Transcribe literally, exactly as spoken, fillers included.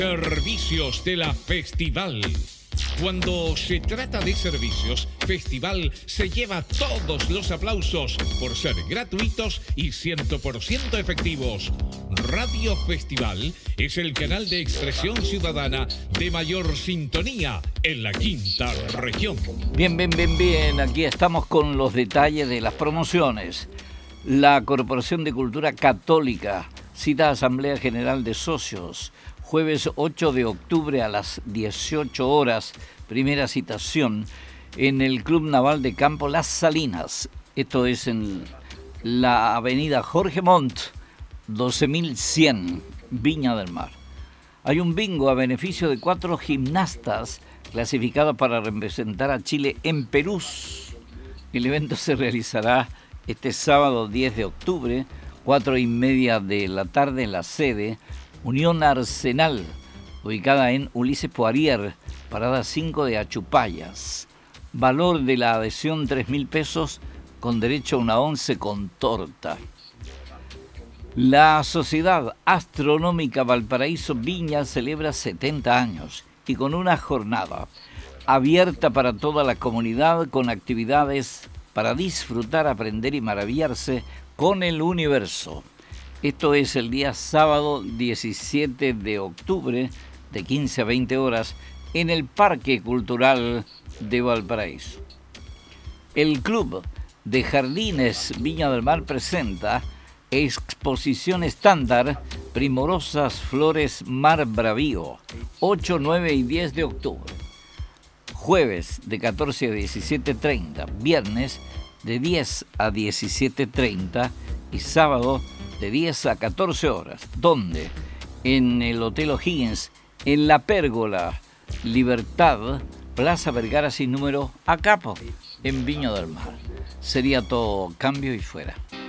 Servicios de la Festival. Cuando se trata de servicios, Festival se lleva todos los aplausos por ser gratuitos y cien por ciento efectivos. Radio Festival es el canal de expresión ciudadana de mayor sintonía en la quinta región. Bien, bien, bien, bien. Aquí estamos con los detalles de las promociones. La Corporación de Cultura Católica cita a Asamblea General de Socios. Jueves ocho de octubre a las dieciocho horas, primera citación en el Club Naval de Campo Las Salinas. Esto es en la avenida Jorge Montt, doce mil cien, Viña del Mar. Hay un bingo a beneficio de cuatro gimnastas clasificados para representar a Chile en Perú. El evento se realizará este sábado diez de octubre, cuatro y media de la tarde en la sede Unión Arsenal, ubicada en Ulises Poirier, parada cinco de Achupayas. Valor de la adhesión tres mil pesos con derecho a una once con torta. La Sociedad Astronómica Valparaíso Viña celebra setenta años y con una jornada abierta para toda la comunidad con actividades para disfrutar, aprender y maravillarse con el universo. Esto es el día sábado diecisiete de octubre de quince a veinte horas en el Parque Cultural de Valparaíso. El Club de Jardines Viña del Mar presenta Exposición Estándar Primorosas Flores Mar Bravío, ocho, nueve y diez de octubre. Jueves de catorce a diecisiete treinta, viernes de diez a diecisiete treinta y sábado de diez a catorce horas. ¿Dónde? En el Hotel O'Higgins, en La Pérgola, Libertad, Plaza Vergara sin número, Acapo, en Viña del Mar. Sería todo, cambio y fuera.